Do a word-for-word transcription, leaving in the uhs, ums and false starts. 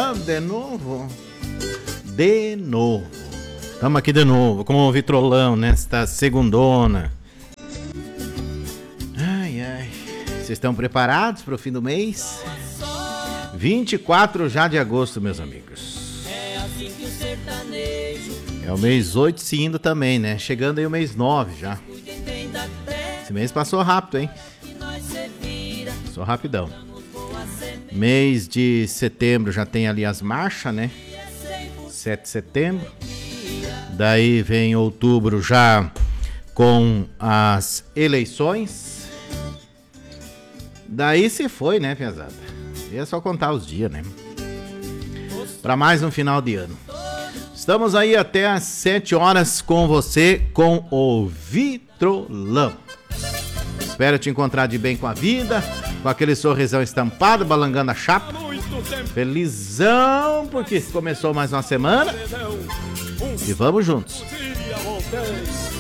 Ah, de novo? De novo. Estamos aqui de novo com o Vitrolão nesta segundona. Ai, ai. Vocês estão preparados para o fim do mês? vinte e quatro já de agosto, meus amigos. É o mês oito se indo também, né? Chegando aí o mês nove já. Esse mês passou rápido, hein? Passou rapidão. Mês de setembro já tem ali as marchas, né? sete de setembro. Daí vem outubro já com as eleições. Daí se foi, né, pesada? E é só contar os dias, né? Para mais um final de ano. Estamos aí até às sete horas com você, com o Vitrolão. Espero te encontrar de bem com a vida, com aquele sorrisão estampado, balangando a chapa. Felizão, porque começou mais uma semana. E vamos juntos.